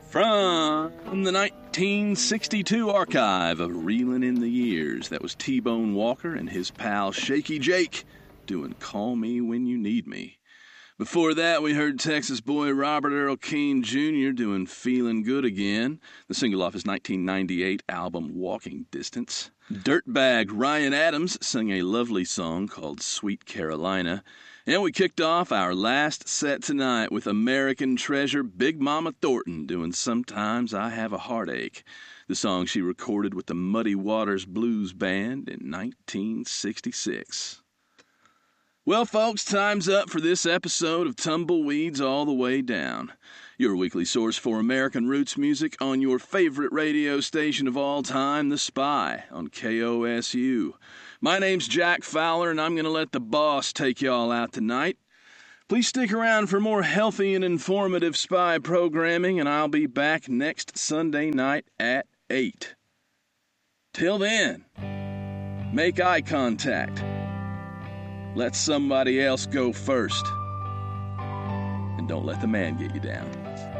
From the 1962 archive of Reelin' in the Years, that was T-Bone Walker and his pal Shaky Jake doing Call Me When You Need Me. Before that, we heard Texas boy Robert Earl Keen Jr. doing Feelin' Good Again, the single off his 1998 album Walking Distance. Dirtbag Ryan Adams sang a lovely song called Sweet Carolina. And we kicked off our last set tonight with American treasure Big Mama Thornton doing Sometimes I Have a Heartache, the song she recorded with the Muddy Waters Blues Band in 1966. Well, folks, time's up for this episode of Tumbleweeds All the Way Down, your weekly source for American roots music on your favorite radio station of all time, The Spy, on KOSU. My name's Jack Fowler, and I'm going to let the boss take y'all out tonight. Please stick around for more healthy and informative Spy programming, and I'll be back next Sunday night at 8. Till then, make eye contact. Let somebody else go first. And don't let the man get you down.